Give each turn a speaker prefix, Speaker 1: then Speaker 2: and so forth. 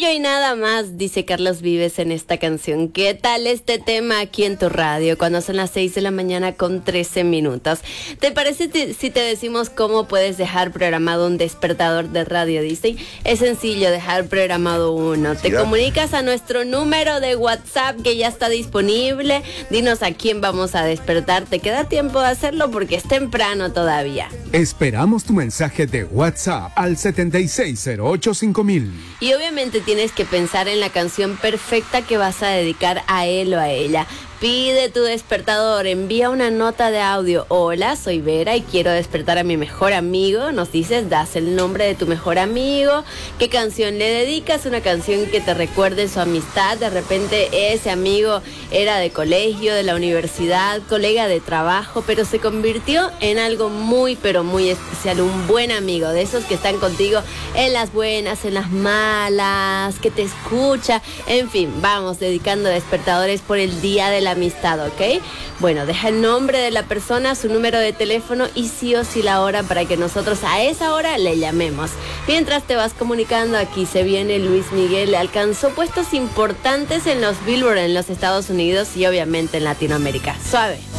Speaker 1: y nada más, dice Carlos Vives en esta canción. ¿Qué tal este tema aquí en tu radio cuando son las 6 de la mañana con 13 minutos? ¿Te parece si te decimos cómo puedes dejar programado un despertador de Radio Disney? Es sencillo, dejar programado uno. Te comunicas a nuestro número de WhatsApp que ya está disponible. Dinos a quién vamos a despertar. Te queda tiempo de hacerlo porque es temprano todavía.
Speaker 2: Esperamos tu mensaje de WhatsApp al 76085000.
Speaker 1: Y obviamente tienes que pensar en la canción perfecta que vas a dedicar a él o a ella. Pide tu despertador, envía una nota de audio. Hola, soy Vera y quiero despertar a mi mejor amigo. Nos dices, das el nombre de tu mejor amigo, qué canción le dedicas, una canción que te recuerde su amistad. De repente ese amigo era de colegio, de la universidad, colega de trabajo, pero se convirtió en algo muy, pero muy especial. Un buen amigo, de esos que están contigo en las buenas, en las malas, que te escucha. En fin, vamos dedicando despertadores por el día de la amistad, ¿ok? Bueno, deja el nombre de la persona, su número de teléfono y sí o sí la hora para que nosotros a esa hora le llamemos. Mientras te vas comunicando, aquí se viene Luis Miguel. Alcanzó puestos importantes en los Billboard en los Estados Unidos y obviamente en Latinoamérica. Suave.